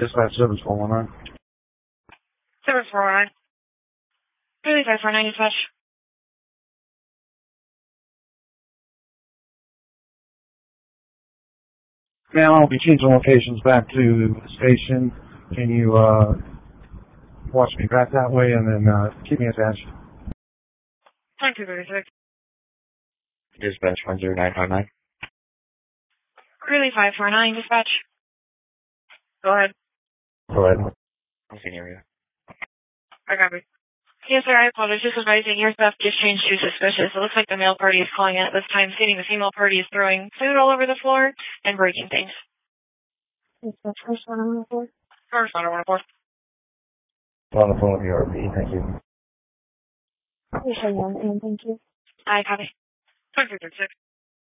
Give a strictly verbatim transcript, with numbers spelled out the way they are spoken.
Dispatch service four one nine. Service four one nine. Really five four nine dispatch. Ma'am, I'll be changing locations back to the station. Can you uh, watch me back that way and then uh, keep me attached? Time two thirty-six. Dispatch one zero nine five nine. Really five four nine dispatch. Go ahead. Go ahead. Same area. I copy. Yes, sir, I apologize. Just advising your theft just changed to suspicious. It looks like the male party is calling in at this time, stating the female party is throwing food all over the floor and breaking things. Dispatch first one oh one four. First one oh one four. On the phone with the R V, thank you. Appreciate you, and thank you. I copy. Time two thirty-six.